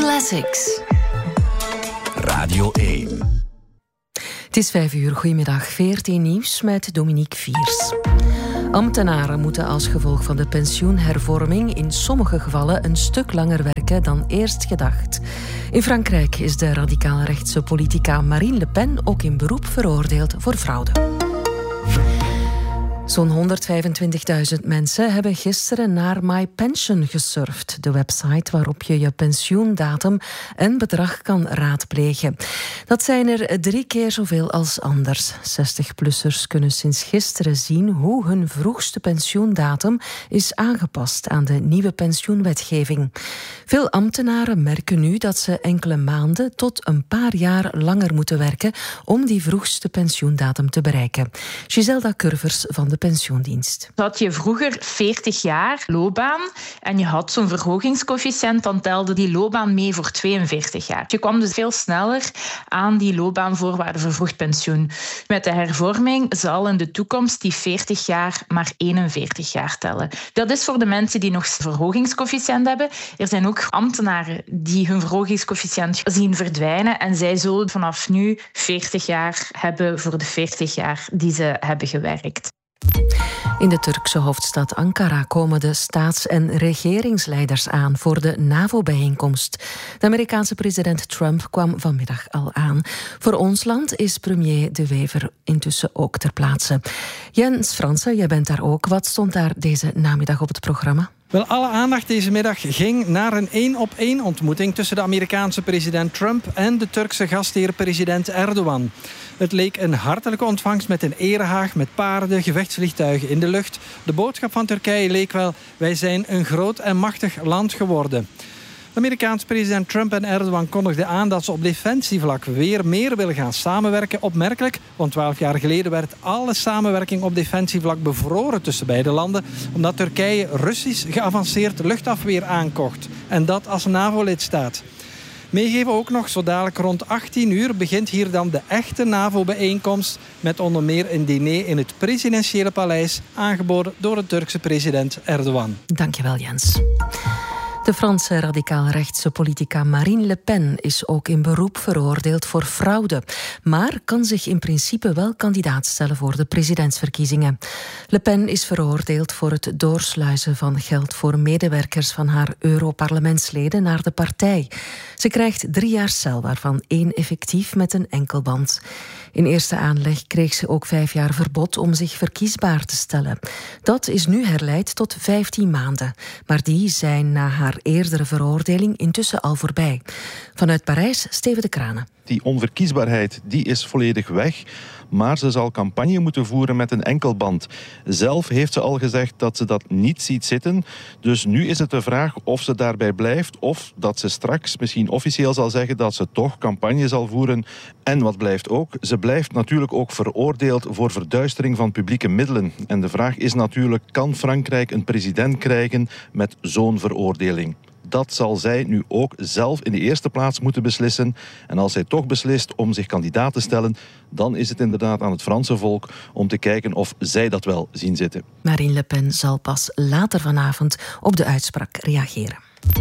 Classics. Radio 1. Het is 5:00. Goedemiddag. VRT Nieuws met Dominique Viers. Ambtenaren moeten als gevolg van de pensioenhervorming in sommige gevallen een stuk langer werken dan eerst gedacht. In Frankrijk is de radicaal-rechtse politica Marine Le Pen ook in beroep veroordeeld voor fraude. Zo'n 125.000 mensen hebben gisteren naar MyPension gesurfd, de website waarop je je pensioendatum en bedrag kan raadplegen. Dat zijn er 3 keer zoveel als anders. 60-plussers kunnen sinds gisteren zien hoe hun vroegste pensioendatum is aangepast aan de nieuwe pensioenwetgeving. Veel ambtenaren merken nu dat ze enkele maanden tot een paar jaar langer moeten werken om die vroegste pensioendatum te bereiken. Giselda Curvers van de pensioendienst. Had je vroeger 40 jaar loopbaan en je had zo'n verhogingscoëfficiënt, dan telde die loopbaan mee voor 42 jaar. Je kwam dus veel sneller aan die loopbaanvoorwaarden voor vroeg pensioen. Met de hervorming zal in de toekomst die 40 jaar maar 41 jaar tellen. Dat is voor de mensen die nog verhogingscoëfficiënt hebben. Er zijn ook ambtenaren die hun verhogingscoëfficiënt zien verdwijnen en zij zullen vanaf nu 40 jaar hebben voor de 40 jaar die ze hebben gewerkt. In de Turkse hoofdstad Ankara komen de staats- en regeringsleiders aan voor de NAVO-bijeenkomst. De Amerikaanse president Trump kwam vanmiddag al aan. Voor ons land is premier De Wever intussen ook ter plaatse. Jens Fransen, jij bent daar ook. Wat stond daar deze namiddag op het programma? Wel, alle aandacht deze middag ging naar een 1-op-1 ontmoeting tussen de Amerikaanse president Trump en de Turkse gastheer president Erdogan. Het leek een hartelijke ontvangst met een erehaag, met paarden, gevechtsvliegtuigen in de lucht. De boodschap van Turkije leek wel: wij zijn een groot en machtig land geworden. De Amerikaanse president Trump en Erdogan kondigden aan dat ze op defensievlak weer meer willen gaan samenwerken. Opmerkelijk, want 12 jaar geleden werd alle samenwerking op defensievlak bevroren tussen beide landen, omdat Turkije Russisch geavanceerd luchtafweer aankocht. En dat als NAVO-lidstaat. Meegeven ook nog, zo dadelijk rond 18 uur begint hier dan de echte NAVO-bijeenkomst met onder meer een diner in het presidentiële paleis, aangeboden door de Turkse president Erdogan. Dankjewel, Jens. De Franse radicaal-rechtse politica Marine Le Pen is ook in beroep veroordeeld voor fraude, maar kan zich in principe wel kandidaat stellen voor de presidentsverkiezingen. Le Pen is veroordeeld voor het doorsluizen van geld voor medewerkers van haar Europarlementsleden naar de partij. Ze krijgt 3 jaar cel, waarvan 1 effectief met een enkelband. In eerste aanleg kreeg ze ook 5 jaar verbod om zich verkiesbaar te stellen. Dat is nu herleid tot 15 maanden, maar die zijn na haar eerdere veroordeling intussen al voorbij. Vanuit Parijs, Steven de Kranen. Die onverkiesbaarheid die is volledig weg, maar ze zal campagne moeten voeren met een enkelband. Zelf heeft ze al gezegd dat ze dat niet ziet zitten. Dus nu is het de vraag of ze daarbij blijft of dat ze straks misschien officieel zal zeggen dat ze toch campagne zal voeren. En wat blijft ook? Ze blijft natuurlijk ook veroordeeld voor verduistering van publieke middelen. En de vraag is natuurlijk, kan Frankrijk een president krijgen met zo'n veroordeling? Dat zal zij nu ook zelf in de eerste plaats moeten beslissen. En als zij toch beslist om zich kandidaat te stellen, dan is het inderdaad aan het Franse volk om te kijken of zij dat wel zien zitten. Marine Le Pen zal pas later vanavond op de uitspraak reageren.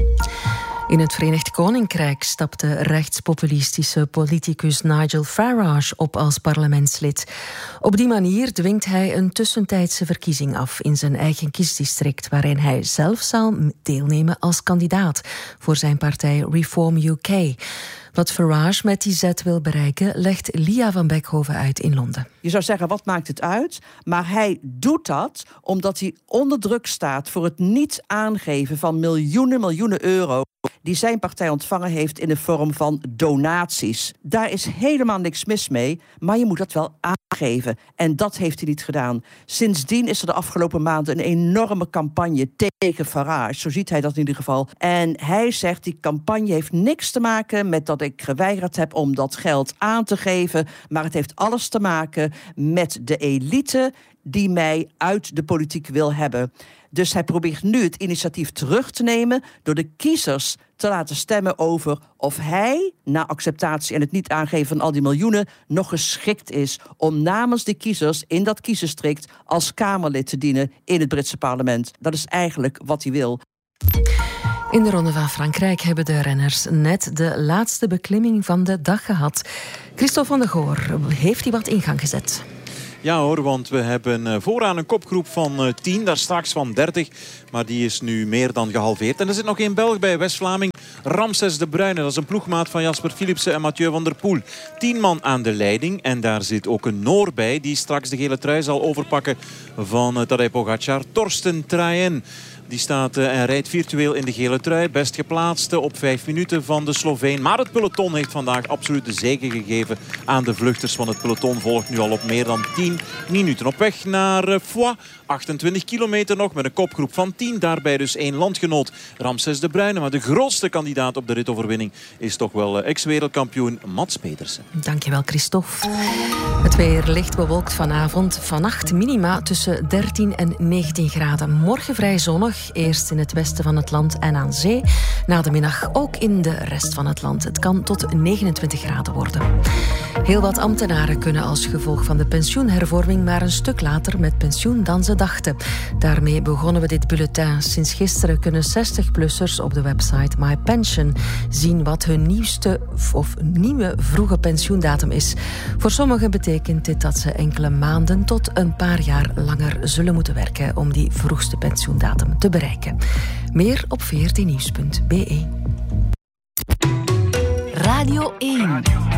In het Verenigd Koninkrijk stapte rechtspopulistische politicus Nigel Farage op als parlementslid. Op die manier dwingt hij een tussentijdse verkiezing af in zijn eigen kiesdistrict, waarin hij zelf zal deelnemen als kandidaat voor zijn partij Reform UK. Wat Farage met die zet wil bereiken, legt Lia van Beckhoven uit in Londen. Je zou zeggen, wat maakt het uit? Maar hij doet dat omdat hij onder druk staat voor het niet aangeven van miljoenen euro die zijn partij ontvangen heeft in de vorm van donaties. Daar is helemaal niks mis mee, maar je moet dat wel aangeven. En dat heeft hij niet gedaan. Sindsdien is er de afgelopen maanden een enorme campagne tegen Farage. Zo ziet hij dat in ieder geval. En hij zegt, die campagne heeft niks te maken met dat ik geweigerd heb om dat geld aan te geven, maar het heeft alles te maken met de elite die mij uit de politiek wil hebben. Dus hij probeert nu het initiatief terug te nemen door de kiezers te laten stemmen over of hij, na acceptatie en het niet aangeven van al die miljoenen, nog geschikt is om namens de kiezers in dat kiesdistrict als Kamerlid te dienen in het Britse parlement. Dat is eigenlijk wat hij wil. In de Ronde van Frankrijk hebben de renners net de laatste beklimming van de dag gehad. Christophe van der Goor, heeft hij wat in gang gezet? Ja hoor, want we hebben vooraan een kopgroep van 10, daar straks van 30. Maar die is nu meer dan gehalveerd. En er zit nog één Belg bij, West-Vlaming Ramses de Bruyne. Dat is een ploegmaat van Jasper Philipsen en Mathieu van der Poel. 10 man aan de leiding. En daar zit ook een Noor bij die straks de gele trui zal overpakken van Tadej Pogacar. Torsten Traen. Die staat en rijdt virtueel in de gele trui. Best geplaatste op 5 minuten van de Sloveen. Maar het peloton heeft vandaag absoluut de zege gegeven aan de vluchters. Want het peloton volgt nu al op meer dan 10 minuten. Op weg naar Foix. 28 kilometer nog met een kopgroep van 10. Daarbij dus 1 landgenoot, Ramses de Bruyne. Maar de grootste kandidaat op de ritoverwinning is toch wel ex-wereldkampioen Mats Pedersen. Dankjewel, Christophe. Het weer licht bewolkt vanavond. Vannacht minima tussen 13 en 19 graden. Morgen vrij zonnig. Eerst in het westen van het land en aan zee. Na de middag ook in de rest van het land. Het kan tot 29 graden worden. Heel wat ambtenaren kunnen als gevolg van de pensioenhervorming maar een stuk later met pensioen dan ze dachten. Daarmee begonnen we dit bulletin. Sinds gisteren kunnen 60-plussers op de website MyPension zien wat hun nieuwste of nieuwe vroege pensioendatum is. Voor sommigen betekent dit dat ze enkele maanden tot een paar jaar langer zullen moeten werken om die vroegste pensioendatum te bereiken. Meer op vrtnieuws.be. Radio 1.